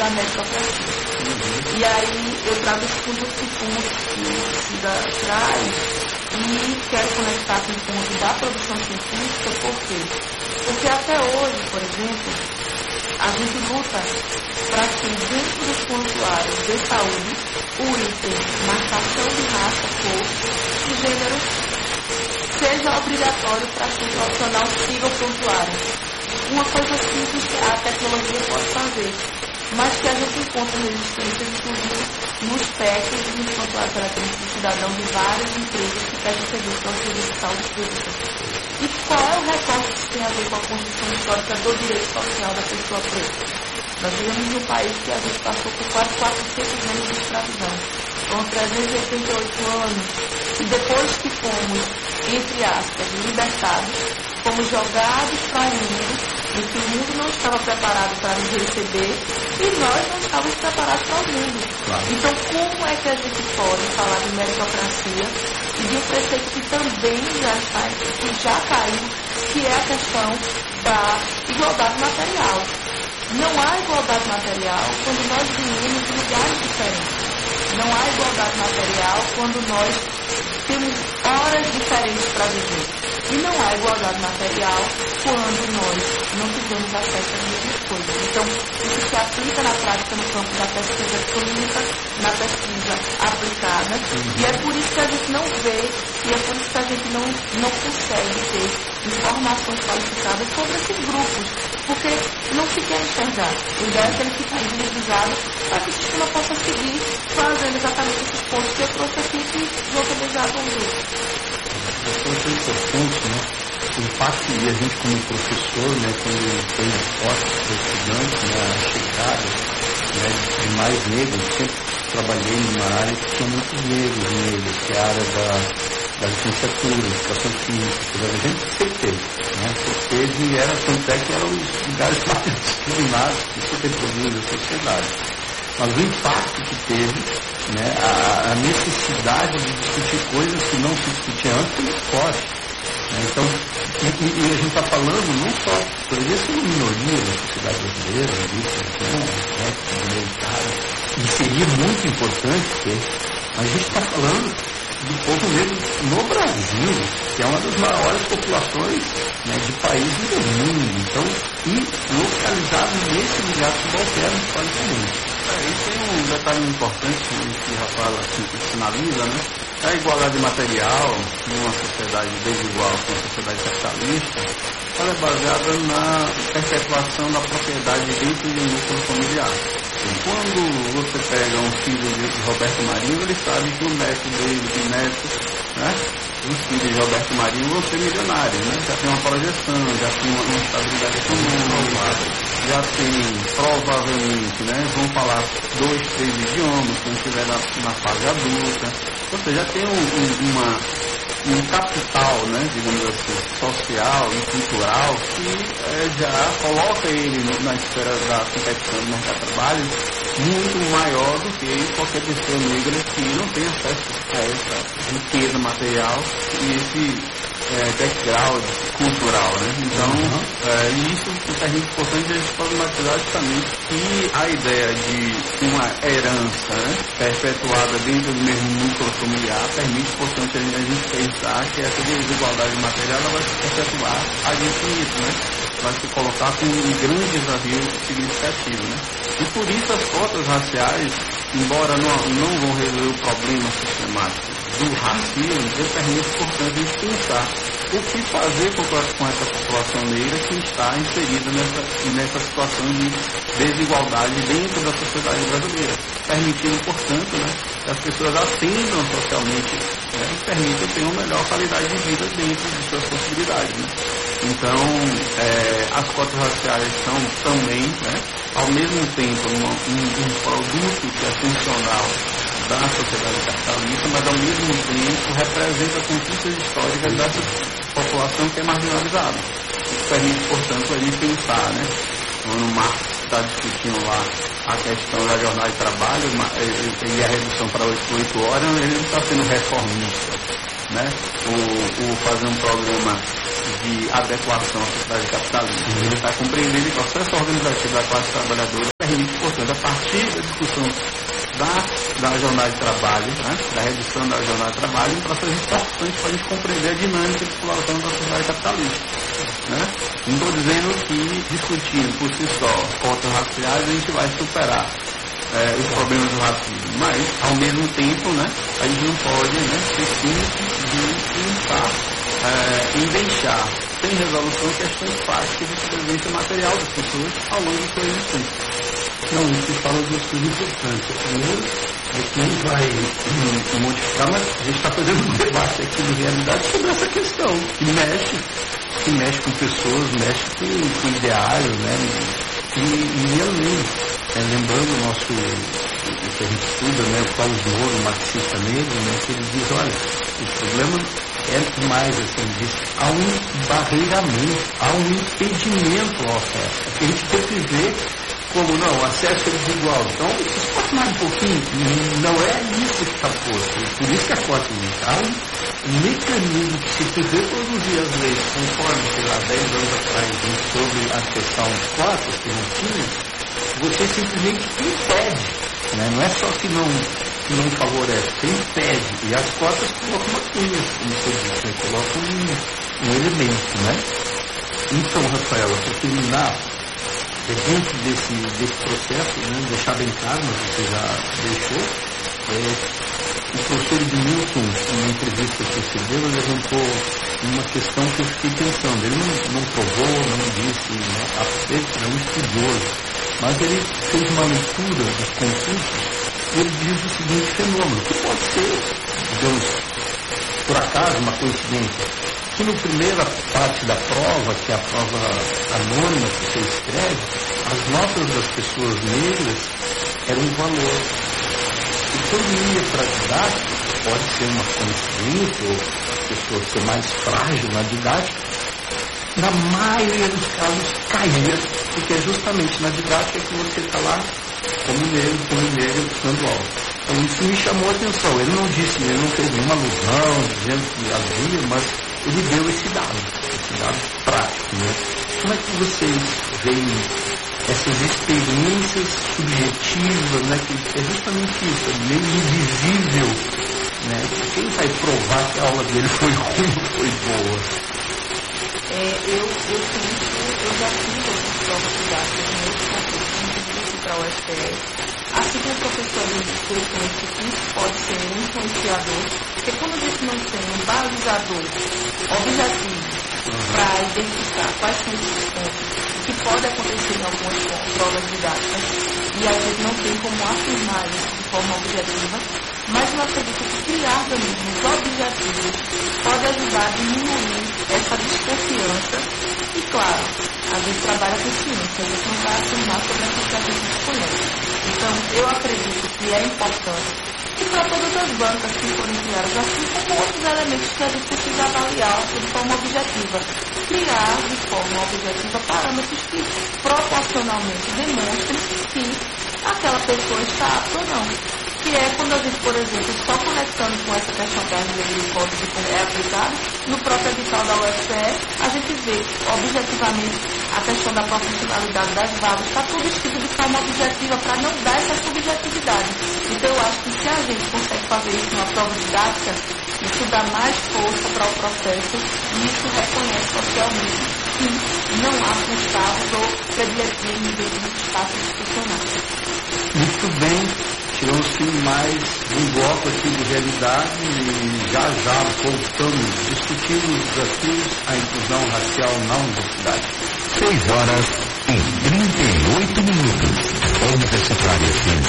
da meritocracia. E aí eu trago esse ponto que o Cida traz e quero conectar com o ponto da produção científica, por quê? Porque até hoje, por exemplo, a gente luta para que dentro dos prontuários de saúde o item marcação de raça, cor e gênero seja obrigatório para que o profissional siga o prontuário. Uma coisa simples que a tecnologia pode fazer, mas que a gente encontra resistência, inclusive, nos PECs e nos prontuários eletrônicos do cidadão de várias empresas que prestam serviço ao serviço de saúde pública. E qual é o recorte que tem a ver com a construção histórica do direito social da pessoa preta? Nós vivemos num país que a gente passou por quase 400 anos de escravidão. São 388 anos. E depois que fomos, entre aspas, libertados, fomos jogados para um mundo em que o mundo não estava preparado para nos receber e nós não estávamos preparados para o mundo. Claro. Então, como é que a gente pode falar de meritocracia e de um preceito que também já caiu, que é a questão da igualdade material? Não há igualdade material quando nós vivemos em lugares diferentes. Não há igualdade material quando nós temos horas diferentes para viver. E não há igualdade material quando nós não tivemos acesso às mesmas coisas. Então, isso se aplica na prática no campo da pesquisa clínica, na pesquisa aplicada. E é por isso que a gente não vê, e é por isso que a gente não consegue ter informações qualificadas sobre esses grupos. Porque não se quer enxergar. O ideal é que ele fique individualizado para que o sistema possa seguir fazendo exatamente esses pontos que eu trouxe aqui que os outros já vão ver. É importante, né? O impacto, e a gente como professor, né, quando tem resposta para o estudante, né, a chegada, né, de mais negros, sempre trabalhei numa área que tinha muitos negros, que é a área da licenciatura, educação física, a gente sempre teve, né, teve, e era tanto é que eram os lugares mais discriminados que se reproduziam da sociedade. Mas o impacto que teve, né, a necessidade de discutir coisas que não se discutiam antes foi muito forte. Né? Então, e a gente está falando não só, poderia ser uma minoria da sociedade brasileira, e seria muito importante ter, mas a gente está falando do povo negro no Brasil, que é uma das maiores populações, né, de países do mundo, então, e localizado nesse lugar subalterno historicamente. E tem um detalhe importante que Rafaela sinaliza, né? A igualdade material numa sociedade desigual com a sociedade capitalista, ela é baseada na perpetuação da propriedade dentro de um núcleo familiar. Quando você pega um filho de Roberto Marinho, ele sabe que o neto dele, o neto, né? Os filhos de Roberto Marinho vão ser milionários, né? Já tem uma projeção, já tem uma estabilidade econômica, já tem, provavelmente, né? Vão falar 2, 3 idiomas, quando estiver na fase adulta. Ou seja, já tem um capital, né? Digamos assim, social e cultural que já coloca ele na esfera da competição do mercado de trabalho muito maior do que qualquer pessoa negra que não tem acesso a essa riqueza material e esse background cultural, né? Então, isso é muito importante a gente problematizar justamente que a ideia de uma herança, né, perpetuada dentro do mesmo núcleo familiar permite, portanto, a gente pensar que essa desigualdade material ela vai se perpetuar ad infinito, né? Vai se colocar com um grande desafio significativo, né? E por isso as cotas raciais, embora não vão resolver o problema sistemático do racismo, permite, portanto, a gente pensar o que fazer com essa população negra que está inserida nessa situação de desigualdade dentro da sociedade brasileira, permitindo, portanto, né, que as pessoas atendam socialmente, né, e permitam ter uma melhor qualidade de vida dentro de suas possibilidades. Né? Então, as cotas raciais são também, né, ao mesmo tempo, um produto que é funcional da sociedade capitalista, mas ao mesmo tempo representa conquistas históricas dessa população que é marginalizada. Isso permite, portanto, a gente pensar, né? Quando o Marx está discutindo lá a questão da jornada de trabalho e a redução para 8 horas, ele não está sendo reformista, né? Ou fazer um programa de adequação à sociedade capitalista. Ele está compreendendo que o processo organizativo da classe trabalhadora muito importante. A partir da discussão da jornada de trabalho, né, da redução da jornada de trabalho, um processo importante para a gente compreender a dinâmica de exploração da sociedade capitalista. Né? Não estou dizendo que discutindo por si só cotas raciais a gente vai superar os problemas do racismo, mas, ao mesmo tempo, né, a gente não pode, né, ser cínico de tentar e deixar sem resolução questões práticas de sobrevivência material das pessoas ao longo da sua existência. Não, você fala duas coisas importantes. A primeira é que não vai modificar, mas a gente está fazendo um debate aqui de realidade sobre essa questão, que mexe com pessoas, mexe com ideários, né? E além, lembrando o nosso, que a gente estuda, né, o Paulo Moura, o marxista negro, né, que ele diz, olha, o problema é mais, assim, diz, há um barreiramento, há um impedimento ao acesso. Porque a gente sempre vê como, não, o acesso é desigual. Então, isso pode mais um pouquinho, não é isso que está posto. Por isso que a cota existe. Há um mecanismo que, se tu reproduzir as leis conforme, sei lá, 10 anos atrás, sobre a questão de cotas, que não tinha, você simplesmente impede. Né? Não é só que não favorece, você impede. E as cotas colocam uma cunha, como você disse, né? Colocam um elemento. Né? Então, Rafaela, para terminar, dentro desse processo, né, deixar bem claro, mas você já deixou, o professor Edmilson, numa entrevista que você deu, levantou uma questão que eu fiquei pensando. Ele não provou, não disse, né, é um estudioso, mas ele fez uma leitura dos concursos e ele diz o seguinte fenômeno, que pode ser, digamos, por acaso, uma coincidência, que na primeira parte da prova, que é a prova anônima que você escreve, as notas das pessoas negras eram um valor. E quando ia para a didática, pode ser uma coincidência, ou a pessoa ser mais frágil na didática, na maioria dos casos caía, porque é justamente na didática que você está lá como negro, dando aula. Então isso me chamou a atenção. Ele não fez nenhuma alusão, dizendo que havia, mas ele deu esse dado prático, né? Como é que vocês veem essas experiências subjetivas, né? Que é justamente isso, é meio invisível, né? Quem vai provar que a aula dele foi ruim ou foi boa? Eu já fiz outras provas didáticas em outros concursos, inclusive para o UFPE. Assim como o professor disse, isso pode ser um influenciador, porque quando a gente não tem um balizador objetivo para identificar quais são esses pontos, que pode acontecer em algumas provas didáticas, e a gente não tem como afirmar isso de forma objetiva, mas eu acredito que criar mecanismos objetivos pode ajudar a diminuir essa desconfiança e, claro, a gente trabalha com ciência, a gente não vai afirmar sobre aquilo que a gente desconhece. Então, eu acredito que é importante que para todas as bancas que forem criadas, assim como outros elementos que a gente precisa avaliar de forma objetiva, criar de forma objetiva parâmetros que proporcionalmente demonstrem que aquela pessoa está apta ou não. Que é quando a gente, por exemplo, só conectando com essa questão da lei de código de como é aplicado, no próprio edital da UFPE, a gente vê objetivamente a questão da profissionalidade das vagas, está tudo escrito de forma objetiva para não dar essa subjetividade. Então eu acho que se a gente consegue fazer isso numa prova didática, isso dá mais força para o processo e isso reconhece socialmente que não há frustrados ou prediletivos de espaços institucionais. Muito bem. Tivemos mais um bloco aqui de realidade e já voltamos discutindo os desafios à inclusão racial na universidade. 6 horas e 38 minutos. Universitária FM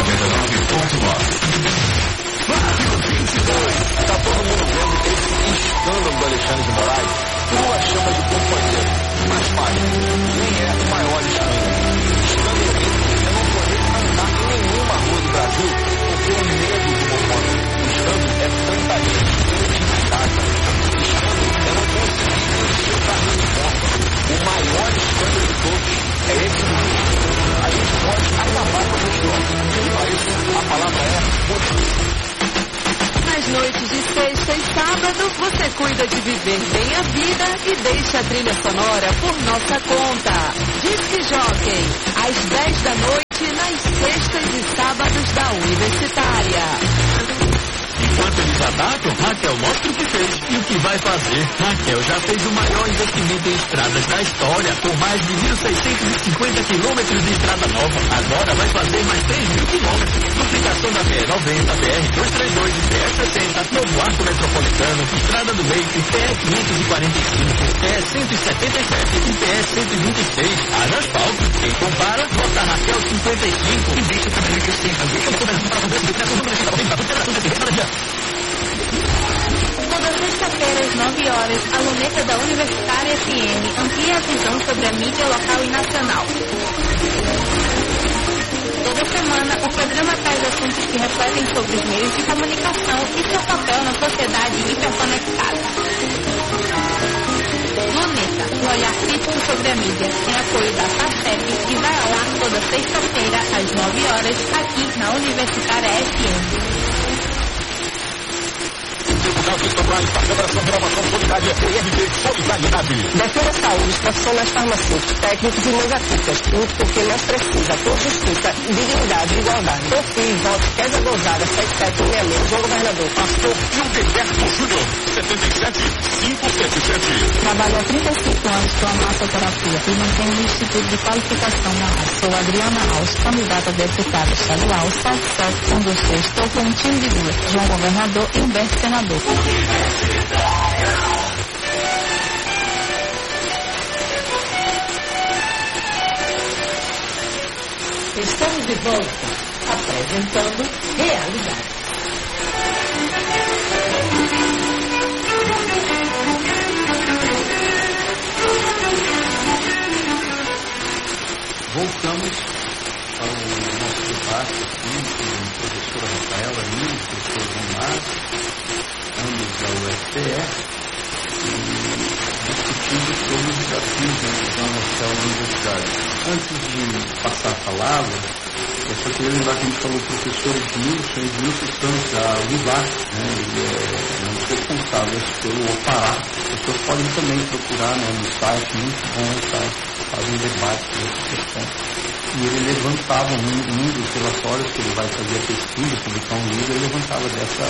99.9. Está todo mundo vendo esse escândalo do Alexandre de Moraes? Uma chama de companheiro. Mas, pai, nem é o maior escândalo. Escândalo é não poder andar em nenhuma rua do Brasil porque é medo de homofóbico. O escândalo é tanta gente indignada. O escândalo é não conseguir encher o carrinho de bomba. O maior escândalo de todos é esse mesmo. A gente pode acabar com a gestão. E para isso, a palavra é postura. Nas noites de sexta e sábado, você cuida de viver bem a vida e deixa a trilha sonora por nossa conta. Disque Jockey, às 10 da noite Raquel já fez o maior investimento em estradas da história, com mais de 1.650 quilômetros de estrada nova. Agora vai fazer mais 3.000 quilômetros. Duplicação da BR-90, BR-232 e BR-60, novo arco metropolitano, estrada do leite, PE-545, PE-177 e PE-126. Haja asfalto. Quem compara, vota Raquel 55 e deixa também que eu sei Toda sexta-feira às 9 horas, a luneta da Universitária FM amplia a visão sobre a mídia local e nacional. Toda semana, o programa traz assuntos que refletem sobre os meios de comunicação e seu papel na sociedade hiperconectada. Luneta, um olhar crítico sobre a mídia, em apoio da FACEP, e vai ao ar toda sexta-feira às 9 horas, aqui na Universitária FM. Defenda a saúde dos profissionais farmacêuticos, técnicos e negativas. Lute porque mais precisa, por justiça, dignidade e igualdade. Confie, vote, Kézia Gonzaga, 7766, João Governador. Pastor Gilberto Júnior, 77577. Trabalho há 35 anos com a massoterapia e mantenho o Instituto de Qualificação na área. Sou Adriana Alves, candidata a deputada estadual, 7712. Estou com um time de Lula, João Governador e Humberto Senador. Estamos de volta, apresentando Realidade. Voltamos ao nosso debate aqui com a professora Rafaela Lins, o professor João Marcos, ambos da UFPE, e discutindo sobre os desafios da inclusão racial na universidade. Antes de passar a palavra, eu só queria lembrar que a gente falou do professor Edmilson Santos, da Univac, né? Ele é um dos responsáveis pelo Opará. As pessoas podem também procurar, né, no site, muito bom o site, faz um debate sobre essa questão. E ele levantava um dos relatórios que ele vai fazer a pesquisa, publicar um livro, ele levantava dessa...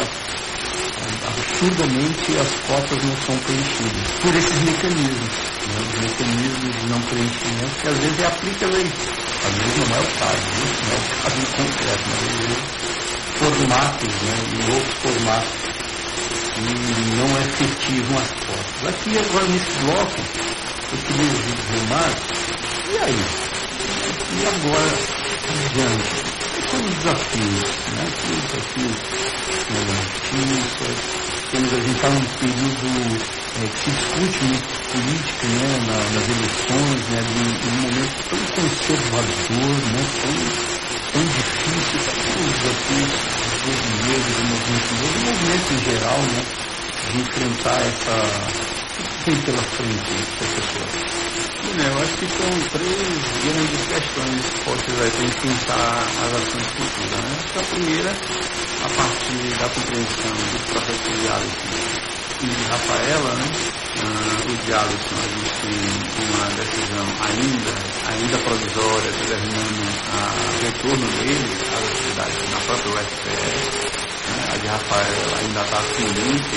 absurdamente as cotas não são preenchidas por esses mecanismos, né? Os mecanismos de não preenchimento, que às vezes é aplica a lei, às vezes não é o caso, né? Não é o caso em concreto, mas às vezes formatos, né? E outros formatos que não efetivam as cotas. Aqui agora nesse bloco, eu queria dizer, Marcos, e aí? E agora, adiante? Quais são os desafios, né? Os desafios notícias, a gente está num período que se discute muito política, né, nas eleições, né, num momento tão conservador, né, tão difícil, com os desafios dos brasileiros, do movimento em geral, né, de enfrentar essa... O que tem pela frente, professor? Eu acho que são três grandes questões postas aí para pensar as ações futuras, né? A primeira, a partir da compreensão dos professores de Alisson e de Rafaela, né? O de Alisson, a gente tem uma decisão ainda provisória, determinando o retorno dele às atividades na própria UFPE, né? A de Rafaela ainda está pendente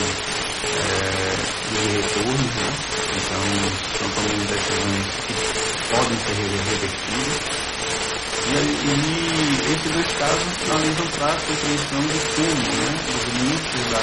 de retorno, né? Então são também decisões que podem ser revertidas. E esses dois casos analisam para a compreensão do fundo, né? Dos limites da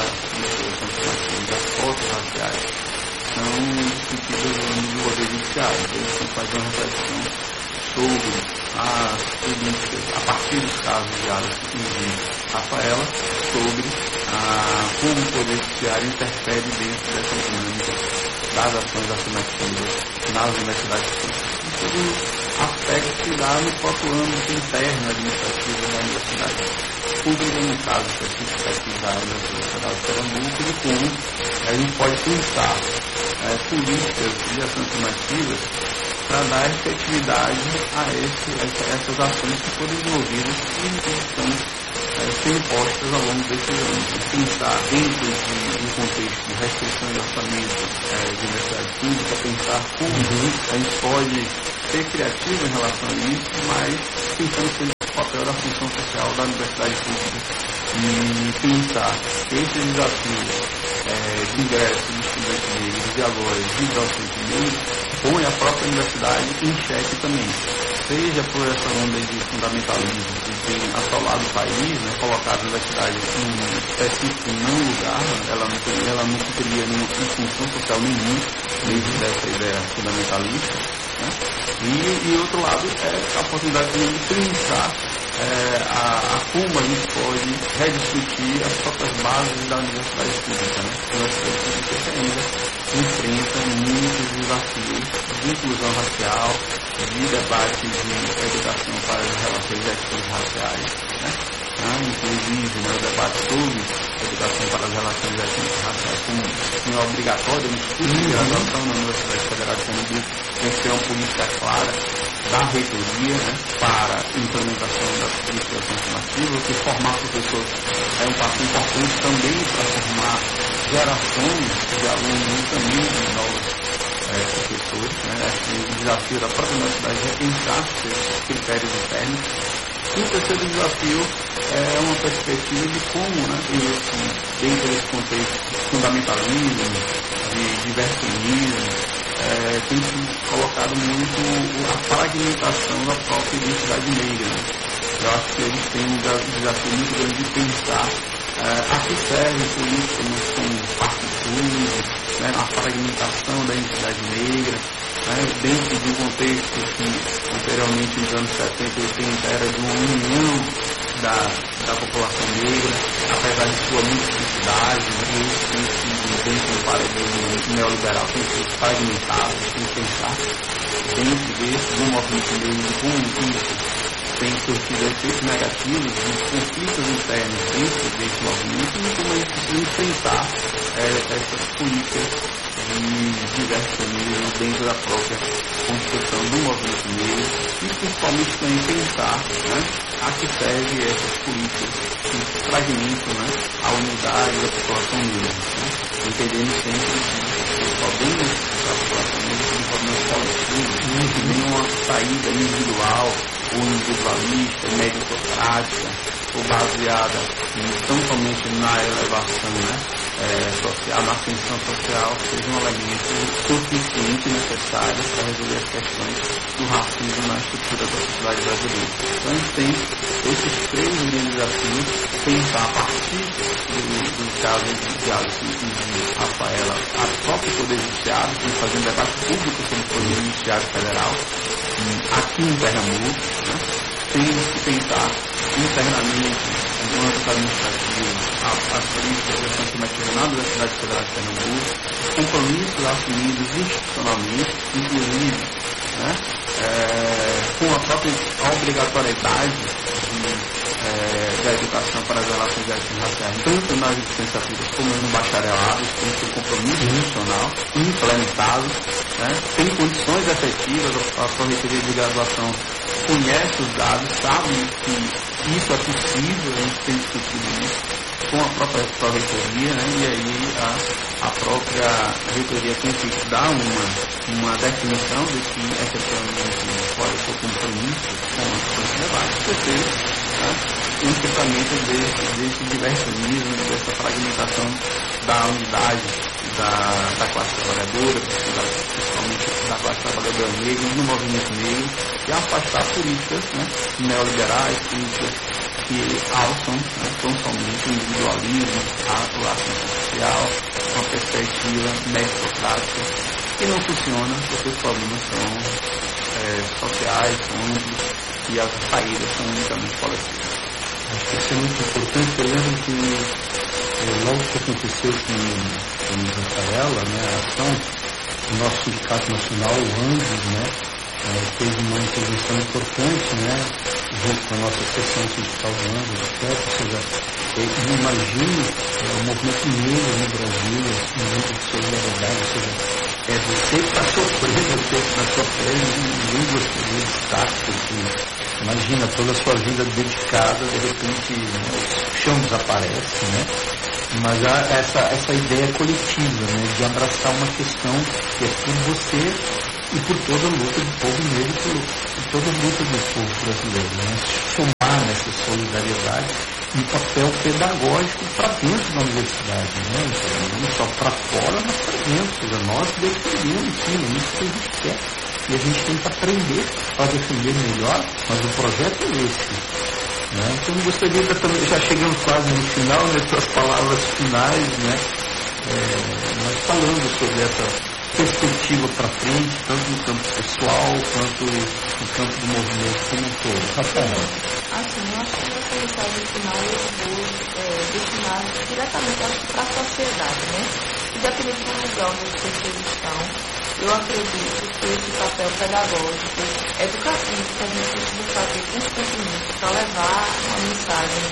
das cotas raciais são discutidas no poder judiciário. Então eles estão fazendo uma reflexão sobre as políticas, a partir dos casos de Alisson e de Rafaela, sobre como o poder judiciário interfere dentro dessa dinâmica das ações afirmativas nas universidades públicas. Isso é um aspecto que dá no próprio âmbito interno administrativo da universidade pública, no caso específico aqui da Universidade Federal de Pernambuco, e como a gente pode pensar políticas de ações afirmativas para dar efetividade a essas ações que foram desenvolvidas e estão sendo impostas ao longo desses anos. Pensar dentro de um contexto de restrição de orçamento de universidade pública, pensar como a gente pode ser criativo em relação a isso, mas pensando sempre no papel da função social da universidade pública e pensar que esses desafios de ingresso, de estudantes negros e agora de docentes negros, põe a própria universidade em xeque também. Seja por essa onda de fundamentalismo que tem assolado o país, né, colocado a universidade em um específico não lugar, ela não cumpriria em função social nenhuma, dentro dessa ideia fundamentalista. Né? E outro lado é a oportunidade de pensar como a gente pode rediscutir as próprias bases da universidade pública. Né? A universidade pública ainda enfrenta muitos desafios de inclusão racial, de debate de educação para as relações étnico-raciais. Né? Inclusive, né, o debate sobre educação para as relações étnico-raciais como é obrigatório no curso de graduação na Universidade Federal de Pernambuco, tem que ter uma política clara da reitoria, né, para a implementação das políticas informativas, que formar professores é um passo importante também para formar gerações de alunos e também de novos professores. Né? Acho que o desafio da própria universidade é repensar esses critérios internos. E o terceiro desafio é uma perspectiva de como, né, dentro desse contexto de fundamentalismo, de diversionismo, tem se colocado muito a fragmentação da própria identidade negra. Né? Eu acho que a gente tem um desafio muito grande de pensar a que serve políticas como partidos, né, a fragmentação da identidade negra, né, dentro de um contexto que anteriormente nos anos 70 e 80 era de uma união da população negra, apesar de sua multiplicidade, e isso tem sido dentro do paradigma neoliberal, tem sido fragmentado, tem que pensar dentro do movimento negro, como isso tem surtido efeitos negativos, os conflitos internos dentro desse movimento, e como a gente precisa enfrentar essas políticas de diversionismo dentro da própria construção do movimento negro, e principalmente também pensar, né, a que serve essas políticas que fragmentam, né, a unidade da população negra, né, entendendo sempre que os problemas da população negra são problemas coletivos, que nem uma saída individual ou individualista, meritocrática, ou baseada tão somente na elevação, né, social, na ascensão social, seja um elemento suficiente e necessário para resolver as questões do racismo na estrutura da sociedade brasileira. Então a gente tem esses três grandes desafios, pensar a partir dos casos de Alice e de Rafaela, a próprio Poder Judiciário, fazer um debate público sobre o Poder Judiciário Federal, aqui em Pernambuco, né? Tem que pensar internamente, no âmbito administrativo, as políticas de ação climática na Universidade Federal de Pernambuco, compromissos assumidos institucionalmente, inclusive, né, com a própria obrigatoriedade da educação para as relações étnico-raciais, tanto nas licenciaturas como no bacharelado, tem que ter compromisso institucional implementado, né, tem condições efetivas, a Pró-Reitoria de Graduação conhece os dados, sabe que isso é possível, a gente tem discutido isso com a própria Pró-Reitoria, né, e aí a própria reitoria tem que dar uma definição de que efetivamente qual é o seu compromisso com esse debate. Terceiro, né, o enfrentamento desse diversionismo, dessa fragmentação da unidade da classe trabalhadora, principalmente da classe trabalhadora negra, no movimento negro, e afastar políticas, né, neoliberais, políticas que alçam, né, tão somente o individualismo, a ação social, uma perspectiva meritocrática, que não funciona porque os problemas são sociais, são amplos, e as saídas são unicamente coletivas. Acho que isso é muito importante. Eu lembro que logo que aconteceu com Rafaela, né, a ação, o nosso Sindicato Nacional, o ANDES, né, teve uma intervenção importante, né, junto com a nossa seção sindical do ANDES, ou seja, eu imagino o movimento negro no Brasil, esse momento de solidariedade, ou seja, você está sofrendo, você está sofrendo, ninguém gostaria de estar, porque imagina toda a sua vida dedicada, de repente, né, o chão desaparece, né? Mas há essa ideia coletiva, né, de abraçar uma questão que é por você e por toda a luta do povo negro, por toda a luta do povo brasileiro, né? Somar nessa solidariedade um papel pedagógico para dentro da universidade, né? Não só para fora, mas para dentro. Ou seja, nós defendemos, sim, é isso que a gente quer. E a gente tem que aprender para defender melhor, mas o projeto é esse. Né? Então, eu gostaria de também, já chegamos quase no final, né, suas palavras finais, né? Nós falando sobre essa perspectiva para frente, tanto no campo pessoal quanto no campo do movimento como um todo. Rafael. Assim, eu acho que essa mensagem final eu vou destinar diretamente para a sociedade, né? Independente do lugar onde as pessoas estão, eu acredito que esse papel pedagógico, educativo, que a gente precisa fazer constantemente para levar uma mensagem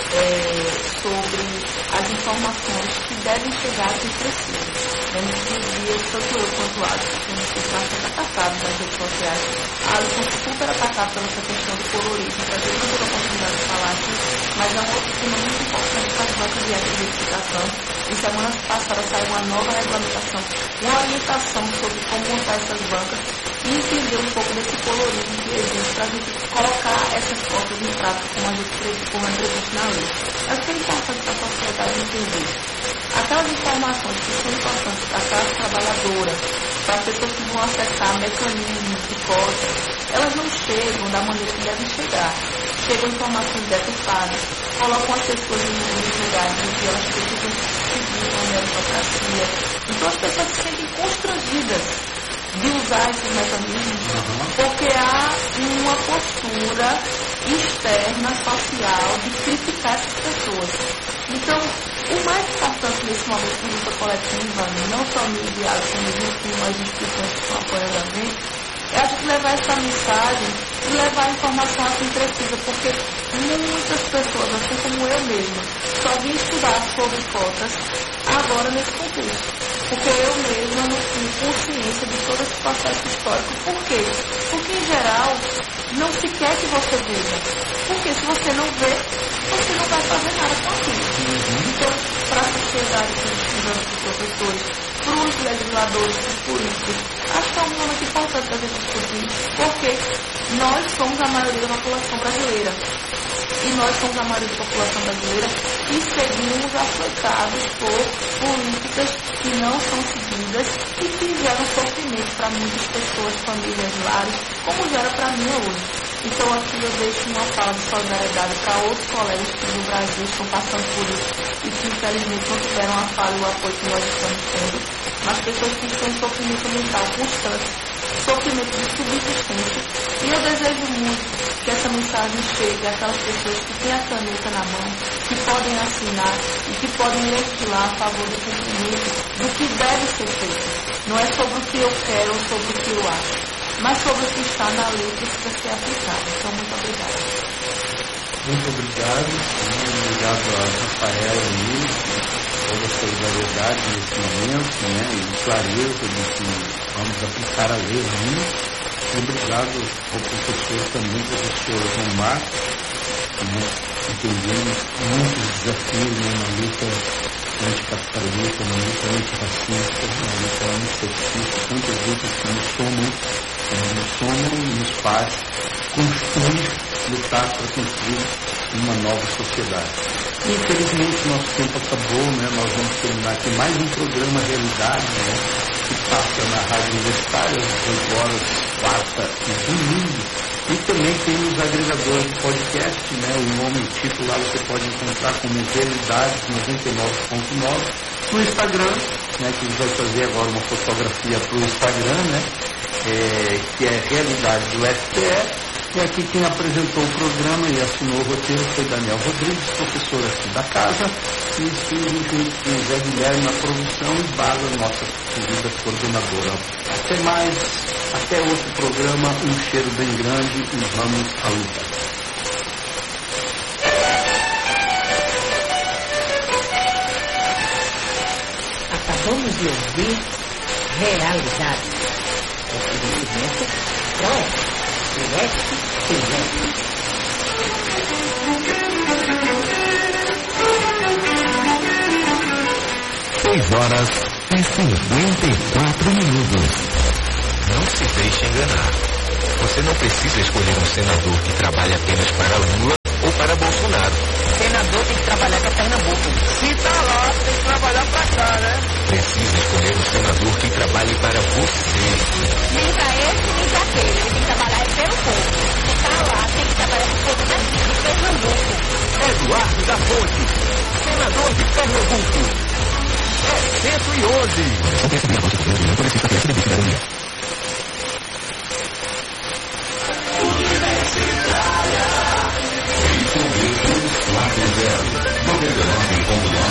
sobre as informações que devem chegar a quem precisa. Nesses dias, tanto eu quanto o Alisson, temos que estar sendo atacados nas redes sociais. A Alisson super atacado pela essa questão do colorismo, para ter toda a oportunidade de falar aqui, mas é um outro tema muito importante para as bancas de identificação. Em semanas passadas saiu uma nova regulamentação, uma orientação sobre como montar essas bancas e entender um pouco desse colorismo que existe para a gente colocar essas fotos em prática como é previsto na lei. Acho que é importante para a sociedade entender. Aquelas informações que são importantes para a classe trabalhadora, para as pessoas que vão acessar mecanismos de cota, elas não chegam da maneira que devem chegar. Chegam informações deturpadas, colocam as pessoas em lugares em que elas precisam seguir uma meritocracia. Então as pessoas se sentem constrangidas de usar esses mecanismos, porque há uma postura externa, social, de criticar essas pessoas. Então, o mais importante nesse momento de luta coletiva, não só mediado, como com as instituições que estão apoiando a gente, é a gente levar essa mensagem e levar a informação a quem precisa, porque muitas pessoas, assim como eu mesma, só vim estudar sobre cotas agora nesse contexto. Porque eu mesma não tinha consciência de todo esse processo histórico. Por quê? Porque, em geral, não se quer que você veja. Porque se você não vê, você não vai fazer nada com aquilo. Então, para a sociedade, para os estudantes, para os professores, para os legisladores, para os políticos, acho que é um momento importante da gente discutir, porque nós somos a maioria da população brasileira. E nós somos a maioria da população brasileira e seguimos afetados por políticas que não são seguidas e que geram sofrimento para muitas pessoas, famílias, lares, como gera para mim hoje. Então aqui eu deixo uma fala de solidariedade para outros colegas que no Brasil estão passando por isso e que infelizmente não tiveram a fala e o apoio que nós estamos tendo, mas pessoas que estão em sofrimento mental constante, sofrimento de subsistência. E eu desejo muito que essa mensagem chegue àquelas pessoas que têm a caneta na mão, que podem assinar e que podem legislar a favor do cumprimento do que deve ser feito. Não é sobre o que eu quero ou sobre o que eu acho, mas sobre o que está na lei que precisa ser aplicado. Então, muito obrigada. Muito obrigado. Obrigado a Rafaela e toda a solidariedade nesse momento, né, e clareza de que vamos aplicar a lei ainda. Obrigado ao professor também, professor João Marcos, né, entendemos muitos desafios numa luta anticapitalista, numa luta antirracista, numa luta antissexista, tantas lutas que nos somam e nos faz construir, lutar para construir uma nova sociedade. Infelizmente nosso tempo acabou, né? Nós vamos terminar aqui mais um programa Realidade, né? Que passa na Rádio Universitária às 8 horas, quarta e domingo. E também tem os agregadores de podcast, né? O nome e o título lá você pode encontrar como Realidade 99.9. No Instagram, né? Que a gente vai fazer agora uma fotografia para o Instagram, né? Que é Realidade do FPE. E aqui quem apresentou o programa e assinou o roteiro foi Daniel Rodrigues, professor aqui da casa, e esteve junto com o Zé Guilherme na produção e Bárbara, nossa querida coordenadora. Até mais, até outro programa, um cheiro bem grande e vamos à luta. Acabamos de ouvir Realidade. Oferecimento PROEC. Seis horas e 54 minutos. Não se deixe enganar. Você não precisa escolher um senador que trabalhe apenas para Lula ou para Bolsonaro. Senador da Fonte, senador de Pernambuco. É 111.